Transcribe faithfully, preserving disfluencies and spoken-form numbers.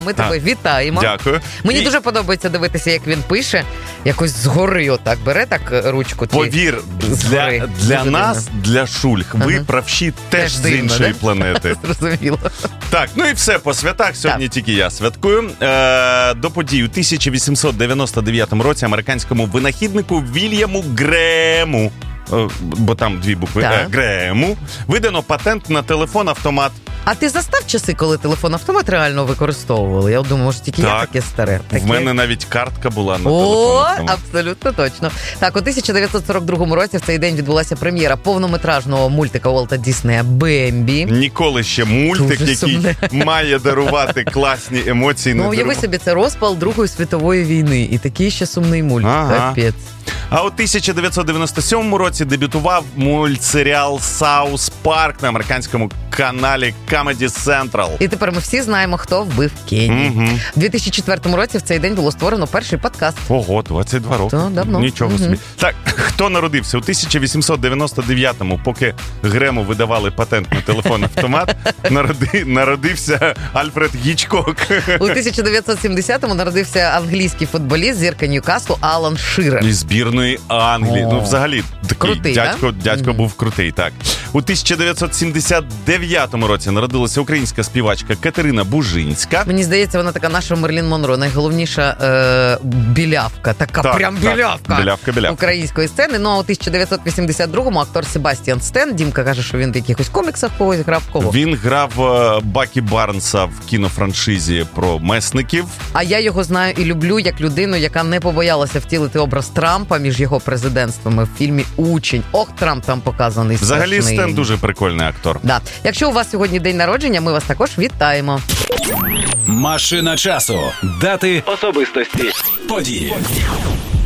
Ми тебе вітаємо. Дякую. Мені І... дуже подобається дивитися, як він пише. Якось згори отак бере так ручку. Повір, для, для нас, для шульх, ви ага. правші теж, теж з дивно, іншої да? планети. Зрозуміло. Так, ну і все по святах. Сьогодні так. тільки я святкую. Е, до подій у тисяча вісімсот дев'яносто дев'ятому році американському винахіднику Вільяму Грему, е, бо там дві букви, е, Грему, видано патент на телефон-автомат. А ти застав часи, коли телефон-автомат реально використовували? Я думаю, може, тільки так. я таке старе. Таке... В мене навіть картка була на О, телефон-автомат. Абсолютно точно. Так, у тисяча дев'ятсот сорок другому році в цей день відбулася прем'єра повнометражного мультика Уолта Діснея «Бембі». Ніколи ще мультик, дуже який сумне. Має дарувати класні емоції. Ну, уяви собі, це розпал Другої світової війни. І такий ще сумний мультик. Ага. Капець. А у тисяча дев'ятсот дев'яносто сьомому році дебютував мультсеріал «Саус Парк» на американському каналі Comedy Central. І тепер ми всі знаємо, хто вбив Кенні. Угу. У дві тисячі четвертому році в цей день було створено перший подкаст. Ого, двадцять два роки. То, давно. Нічого угу. собі. Так, хто народився? У тисяча вісімсот дев'яносто дев'ятому, поки Грему видавали патент на телефон-автомат, народи, народився Альфред Гічкок. У тисяча дев'ятсот сімдесятому народився англійський футболіст, зірка Ньюкаслу Алан Ширер. Із збірної Англії. О, ну, взагалі, такий крутий, дядько, да? дядько mm-hmm. був крутий, так. У тисяча дев'ятсот сімдесят дев'ятому році народилася українська співачка Катерина Бужинська. Мені здається, вона така наша Мерлін Монро, найголовніша е- білявка, така так, прям білявка, білявка, білявка української сцени. Ну, а у тисяча дев'ятсот вісімдесят другому актор Себастьян Стен, Дімка каже, що він в якихось коміксах когось грав. Кого? Він грав е- Бакі Барнса в кінофраншизі про месників. А я його знаю і люблю як людину, яка не побоялася втілити образ Трампа між його президентствами в фільмі «Учень». Ох, Трамп там показаний. Взагалі, страшний. Стен дуже прикольний актор. Да. Якщо у вас сьогодні день народження, ми вас також вітаємо. Машина часу. Дати, особистості, події.